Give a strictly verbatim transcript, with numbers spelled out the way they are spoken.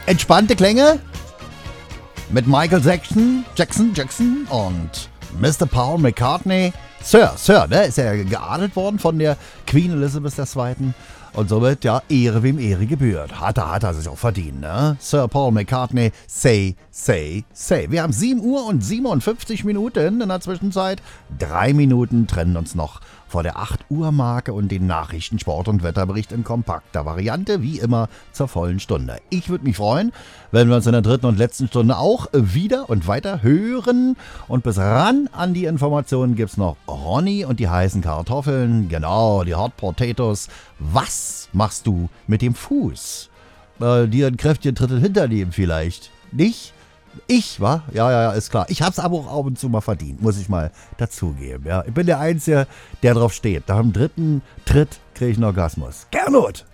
Entspannte Klänge mit Michael Jackson, Jackson, Jackson und Mister Paul McCartney. Sir, Sir, ne? Ist ja geadelt worden von der Queen Elizabeth der Zweiten. Und somit, ja, Ehre wem Ehre gebührt. Hat er, hat er sich auch verdient, ne? Sir Paul McCartney, say, say, say. Wir haben sieben Uhr und siebenundfünfzig Minuten in der Zwischenzeit. Drei Minuten trennen uns noch vor der acht Uhr Marke und den Nachrichten, Sport und Wetterbericht in kompakter Variante, wie immer zur vollen Stunde. Ich würde mich freuen, wenn wir uns in der dritten und letzten Stunde auch wieder und weiter hören. Und bis ran an die Informationen gibt's noch Ronny und die heißen Kartoffeln. Genau, die Hot Potatoes. Was machst du mit dem Fuß? Äh, dir ein kräftigen Drittel hinternehmen vielleicht. Nicht? Ich, wa? Ja, ja, ja, ist klar. Ich hab's aber auch ab und zu mal verdient, muss ich mal dazugeben. Ja. Ich bin der Einzige, der drauf steht. Nach dem dritten Tritt kriege ich einen Orgasmus. Gernot!